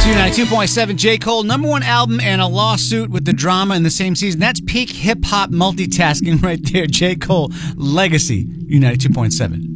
92.7 J. Cole, number one album and a lawsuit with the drama in the same season. That's peak hip-hop multitasking right there. J. Cole, Legacy, 92.7.